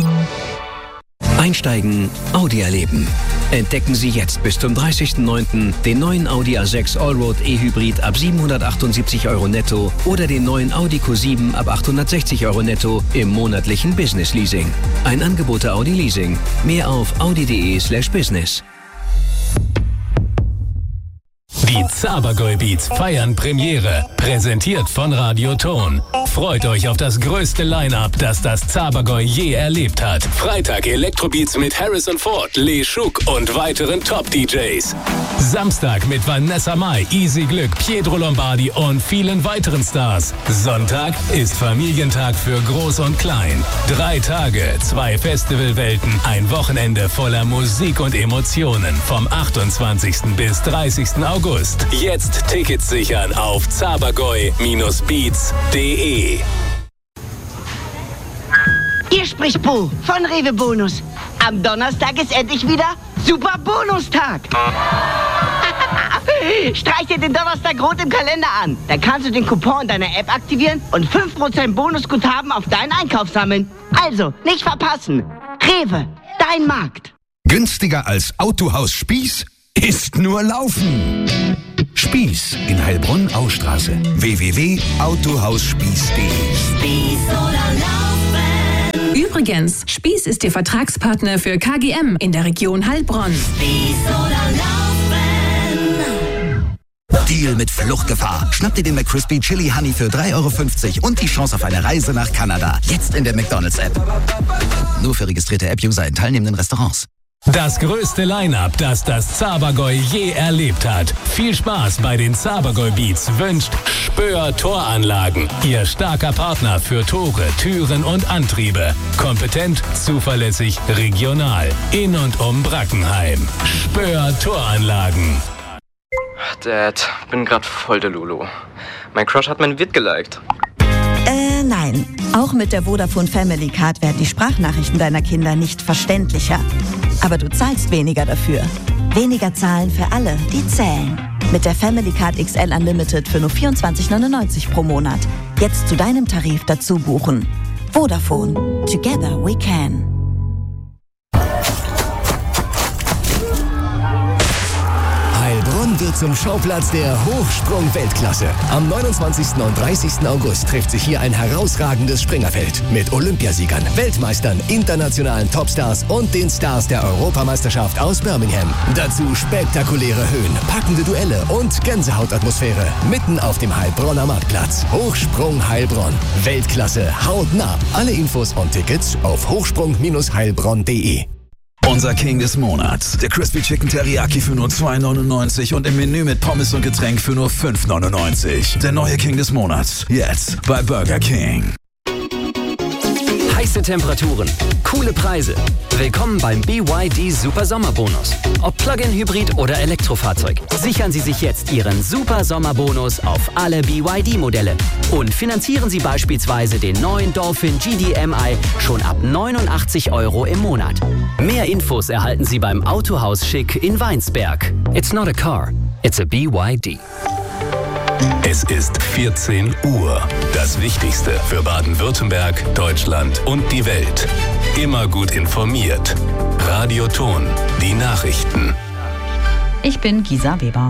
Einsteigen, Audi erleben. Entdecken Sie jetzt bis zum 30.09. den neuen Audi A6 Allroad E-Hybrid ab 778 € netto oder den neuen Audi Q7 ab 860 € netto im monatlichen Business Leasing. Ein Angebot der Audi Leasing. Mehr auf audi.de/business. Die Zabergäu Beats feiern Premiere, präsentiert von Radio Ton. Freut euch auf das größte Line-Up, das das Zabergäu je erlebt hat. Freitag Elektrobeats mit Harrison Ford, Lee Schuck und weiteren Top-DJs. Samstag mit Vanessa Mai, Easy Glück, Pietro Lombardi und vielen weiteren Stars. Sonntag ist Familientag für Groß und Klein. 3 Tage, 2 Festivalwelten, ein Wochenende voller Musik und Emotionen vom 28. bis 30. August. Jetzt Tickets sichern auf zabergäu-beats.de. Hier spricht Bo von Rewe Bonus. Am Donnerstag ist endlich wieder Super Bonustag. Streich dir den Donnerstag rot im Kalender an. Dann kannst du den Coupon in deiner App aktivieren und 5% Bonusguthaben auf deinen Einkauf sammeln. Also, nicht verpassen. Rewe, dein Markt. Günstiger als Autohaus Spieß ist nur Laufen. Spieß in Heilbronn-Austraße. www.autohausspieß.de. Spieß oder Laufen. Übrigens, Spieß ist Ihr Vertragspartner für KGM in der Region Heilbronn. Spieß oder Laufen. Deal mit Fluchtgefahr. Schnapp dir den McCrispy Chili Honey für 3,50 € und die Chance auf eine Reise nach Kanada. Jetzt in der McDonald's-App. Nur für registrierte App-User in teilnehmenden Restaurants. Das größte Line-Up, das das Zabergäu je erlebt hat. Viel Spaß bei den Zabergäu Beats wünscht Spöer Toranlagen. Ihr starker Partner für Tore, Türen und Antriebe. Kompetent, zuverlässig, regional. In und um Brackenheim. Spöer Toranlagen. Dad, bin grad voll der Lulu. Mein Crush hat mein Vid geliked. Nein. Auch mit der Vodafone Family Card werden die Sprachnachrichten deiner Kinder nicht verständlicher. Aber du zahlst weniger dafür. Weniger zahlen für alle, die zählen. Mit der Family Card XL Unlimited für nur 24,99 € pro Monat. Jetzt zu deinem Tarif dazu buchen. Vodafone. Together we can. Heilbronn wird zum Schauplatz der Hochsprung-Weltklasse. Am 29. und 30. August trifft sich hier ein herausragendes Springerfeld mit Olympiasiegern, Weltmeistern, internationalen Topstars und den Stars der Europameisterschaft aus Birmingham. Dazu spektakuläre Höhen, packende Duelle und Gänsehautatmosphäre mitten auf dem Heilbronner Marktplatz. Hochsprung Heilbronn. Weltklasse hautnah. Alle Infos und Tickets auf hochsprung-heilbronn.de. Unser King des Monats. Der Crispy Chicken Teriyaki für nur 2,99 € und im Menü mit Pommes und Getränk für nur 5,99 €. Der neue King des Monats. Jetzt bei Burger King. Heiße Temperaturen, coole Preise. Willkommen beim BYD Super Sommerbonus. Ob Plug-in-Hybrid oder Elektrofahrzeug. Sichern Sie sich jetzt Ihren Super Sommerbonus auf alle BYD-Modelle. Und finanzieren Sie beispielsweise den neuen Dolphin GDMI schon ab 89 € im Monat. Mehr Infos erhalten Sie beim Autohaus Schick in Weinsberg. It's not a car, it's a BYD. Es ist 14 Uhr. Das Wichtigste für Baden-Württemberg, Deutschland und die Welt. Immer gut informiert. Radio Ton, die Nachrichten. Ich bin Gisa Weber.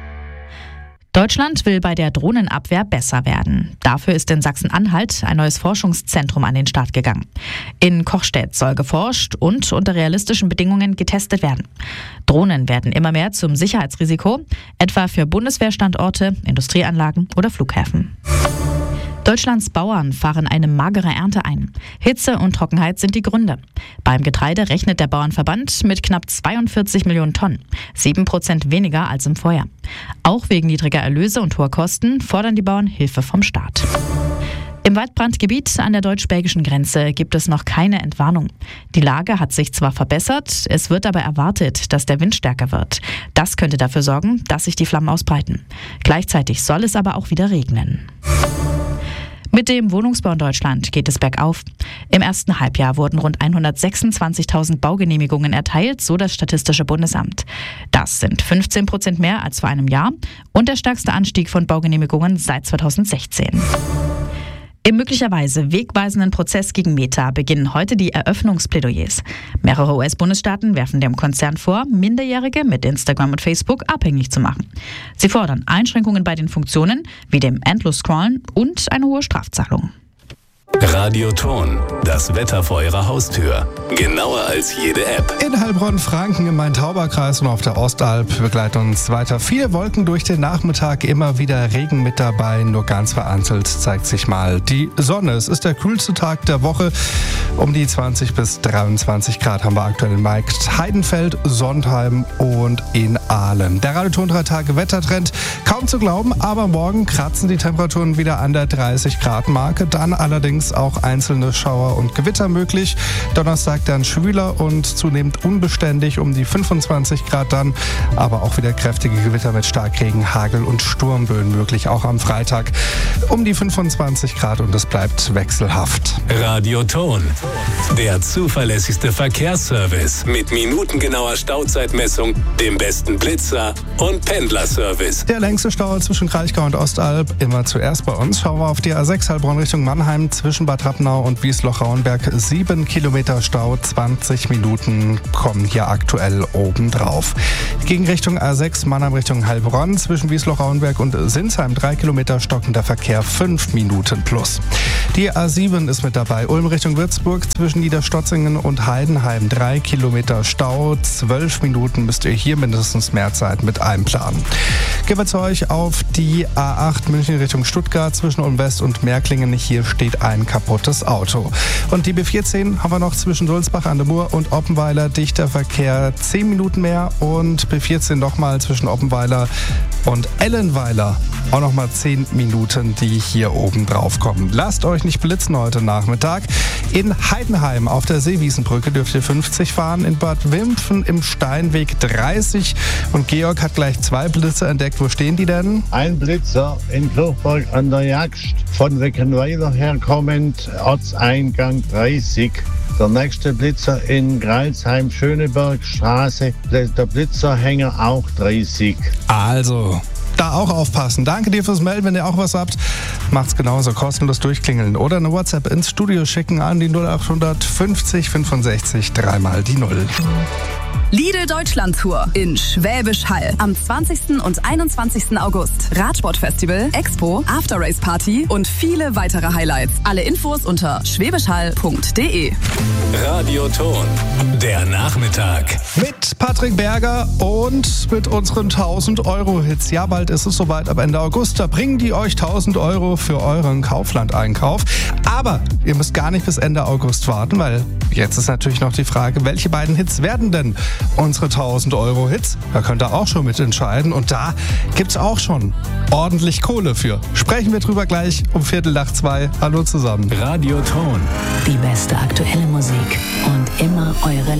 Deutschland will bei der Drohnenabwehr besser werden. Dafür ist in Sachsen-Anhalt ein neues Forschungszentrum an den Start gegangen. In Kochstedt soll geforscht und unter realistischen Bedingungen getestet werden. Drohnen werden immer mehr zum Sicherheitsrisiko, etwa für Bundeswehrstandorte, Industrieanlagen oder Flughäfen. Deutschlands Bauern fahren eine magere Ernte ein. Hitze und Trockenheit sind die Gründe. Beim Getreide rechnet der Bauernverband mit knapp 42 Millionen Tonnen, 7% weniger als im Vorjahr. Auch wegen niedriger Erlöse und hoher Kosten fordern die Bauern Hilfe vom Staat. Im Waldbrandgebiet an der deutsch-belgischen Grenze gibt es noch keine Entwarnung. Die Lage hat sich zwar verbessert, es wird aber erwartet, dass der Wind stärker wird. Das könnte dafür sorgen, dass sich die Flammen ausbreiten. Gleichzeitig soll es aber auch wieder regnen. Mit dem Wohnungsbau in Deutschland geht es bergauf. Im ersten Halbjahr wurden rund 126.000 Baugenehmigungen erteilt, so das Statistische Bundesamt. Das sind 15% mehr als vor einem Jahr und der stärkste Anstieg von Baugenehmigungen seit 2016. Im möglicherweise wegweisenden Prozess gegen Meta beginnen heute die Eröffnungsplädoyers. Mehrere US-Bundesstaaten werfen dem Konzern vor, Minderjährige mit Instagram und Facebook abhängig zu machen. Sie fordern Einschränkungen bei den Funktionen wie dem Endlos-Scrollen und eine hohe Strafzahlung. Radio Ton, das Wetter vor Ihrer Haustür. Genauer als jede App. In Heilbronn-Franken im Main-Tauber-Kreis und auf der Ostalb begleiten uns weiter viele Wolken durch den Nachmittag. Immer wieder Regen mit dabei, nur ganz vereinzelt zeigt sich mal die Sonne. Es ist der kühlste Tag der Woche. Um die 20 bis 23 Grad haben wir aktuell in Markt Heidenfeld, Sondheim und in Aalen. Der Radio Ton 3 Tage Wettertrend kaum zu glauben, aber morgen kratzen die Temperaturen wieder an der 30 Grad Marke. Dann allerdings auch einzelne Schauer und Gewitter möglich. Donnerstag dann schwüler und zunehmend unbeständig um die 25 Grad dann, aber auch wieder kräftige Gewitter mit Starkregen, Hagel und Sturmböen möglich. Auch am Freitag um die 25 Grad und es bleibt wechselhaft. Radio Ton, der zuverlässigste Verkehrsservice mit minutengenauer Stauzeitmessung, dem besten Blitzer und Pendlerservice. Der längste Stau zwischen Kraichgau und Ostalb immer zuerst bei uns. Schauen wir auf die A6 Heilbronn Richtung Mannheim zwischen Bad Rappenau und Wiesloch-Rauenberg. 7 Kilometer Stau, 20 Minuten kommen hier aktuell obendrauf. Gegen Richtung A6 Mannheim Richtung Heilbronn zwischen Wiesloch-Rauenberg und Sinsheim 3 Kilometer stockender Verkehr, 5 Minuten plus. Die A7 ist mit dabei. Ulm Richtung Würzburg zwischen Niederstotzingen und Heidenheim 3 Kilometer Stau, 12 Minuten müsst ihr hier mindestens mehr Zeit mit einplanen. Gehen wir zu euch auf die A8 München Richtung Stuttgart zwischen Ulm West und Märklingen. Hier steht ein kaputtes Auto. Und die B14 haben wir noch zwischen Sulzbach an der Mur und Oppenweiler. Dichter Verkehr, 10 Minuten mehr. Und B14 nochmal zwischen Oppenweiler und Ellenweiler. Auch nochmal 10 Minuten, die hier oben drauf kommen. Lasst euch nicht blitzen heute Nachmittag. In Heidenheim auf der Seewiesenbrücke dürft ihr 50 fahren. In Bad Wimpfen im Steinweg 30. Und Georg hat gleich 2 Blitze entdeckt. Wo stehen die denn? Ein Blitzer in Kirchberg an der Jagst. Von Weckenweiler herkommend, Ortseingang 30. Der nächste Blitzer in Greilsheim, Schönebergstraße. Der Blitzerhänger auch 30. Also, da auch aufpassen. Danke dir fürs Melden. Wenn ihr auch was habt, macht's genauso. Kostenlos durchklingeln oder eine WhatsApp ins Studio schicken an die 0800 50 65 3 die 0. Lidl Deutschland Tour in Schwäbisch Hall am 20. und 21. August. Radsportfestival, Expo, After-Race Party und viele weitere Highlights. Alle Infos unter schwäbischhall.de. Radio Ton, der Nachmittag. Mit Patrick Berger und mit unseren 1000-Euro-Hits. Ja, bald ist es soweit, ab Ende August. Da bringen die euch 1000 Euro für euren Kaufland-Einkauf. Aber ihr müsst gar nicht bis Ende August warten, weil jetzt ist natürlich noch die Frage, welche beiden Hits werden denn unsere 1000 Euro Hits? Da könnt ihr auch schon mitentscheiden und da gibt's auch schon ordentlich Kohle für. Sprechen wir drüber gleich um 1:45. Hallo zusammen. Radio Ton. Die beste aktuelle Musik und immer eure